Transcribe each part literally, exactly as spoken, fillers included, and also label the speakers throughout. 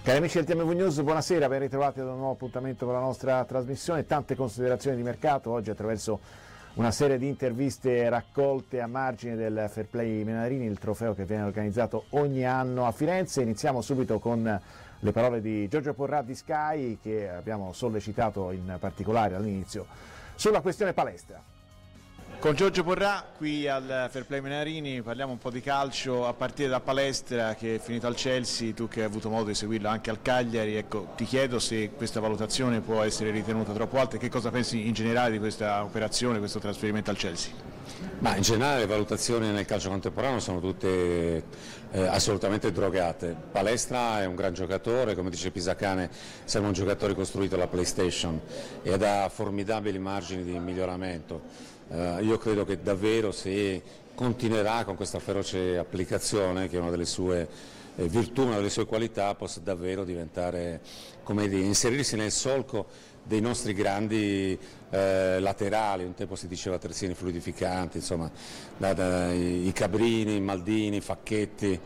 Speaker 1: Cari amici del T M V News, buonasera, ben ritrovati ad un nuovo appuntamento con la nostra trasmissione. Tante considerazioni di mercato oggi attraverso una serie di interviste raccolte a margine del Fair Play Menarini, il trofeo che viene organizzato ogni anno a Firenze. Iniziamo subito con le parole di Giorgio Porrà di Sky, che abbiamo sollecitato in particolare all'inizio sulla questione palestra.
Speaker 2: Con Giorgio Porrà qui al Fair Play Menarini parliamo un po' di calcio a partire da palestra, che è finito al Chelsea, tu che hai avuto modo di seguirlo anche al Cagliari. Ecco, ti chiedo se questa valutazione può essere ritenuta troppo alta e che cosa pensi in generale di questa operazione, questo trasferimento al Chelsea.
Speaker 3: Ma in generale le valutazioni nel calcio contemporaneo sono tutte eh, assolutamente drogate. Palestra è un gran giocatore, come dice Pisacane, sembra un giocatore costruito alla PlayStation ed ha formidabili margini di miglioramento. Uh, io credo che davvero, se continuerà con questa feroce applicazione, che è una delle sue eh, virtù, una delle sue qualità, possa davvero diventare, come dire, inserirsi nel solco dei nostri grandi eh, laterali. Un tempo si diceva terzini fluidificanti, insomma, da, da, i, i Cabrini, i Maldini, i Facchetti.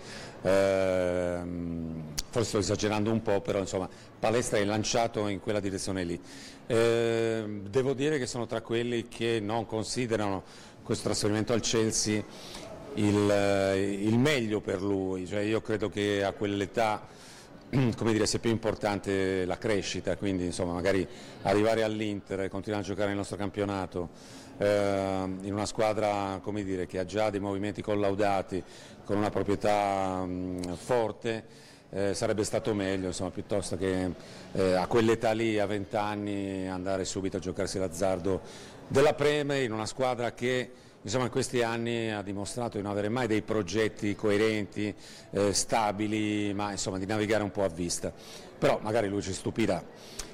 Speaker 3: Eh, forse sto esagerando un po', però insomma Palestra è lanciato in quella direzione lì. Eh, devo dire che sono tra quelli che non considerano questo trasferimento al Chelsea il, il meglio per lui, cioè, io credo che a quell'età, come dire, sia più importante la crescita, quindi insomma magari arrivare all'Inter, continuare a giocare nel nostro campionato eh, in una squadra, come dire, che ha già dei movimenti collaudati, con una proprietà mh, forte, eh, sarebbe stato meglio, insomma, piuttosto che eh, a quell'età lì, a venti anni, andare subito a giocarsi l'azzardo della Premier in una squadra che, insomma, in questi anni ha dimostrato di non avere mai dei progetti coerenti, eh, stabili, ma insomma di navigare un po' a vista. Però magari lui ci stupirà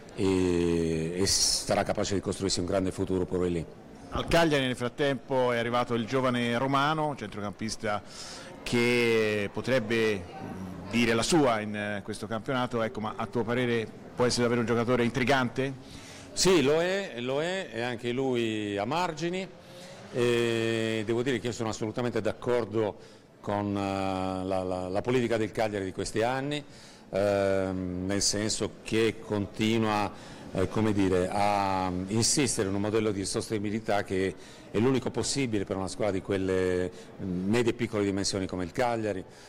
Speaker 3: e, e sarà capace di costruirsi un grande futuro pure lì.
Speaker 2: Al Cagliari nel frattempo è arrivato il giovane Romano, centrocampista che potrebbe dire la sua in questo campionato. Ecco, ma a tuo parere può essere davvero un giocatore intrigante?
Speaker 3: Sì, lo è, lo è, e anche lui a margini. E devo dire che io sono assolutamente d'accordo con uh, la, la, la politica del Cagliari di questi anni, uh, nel senso che continua eh, come dire, a insistere in un modello di sostenibilità che è l'unico possibile per una squadra di quelle medie e piccole dimensioni come il Cagliari,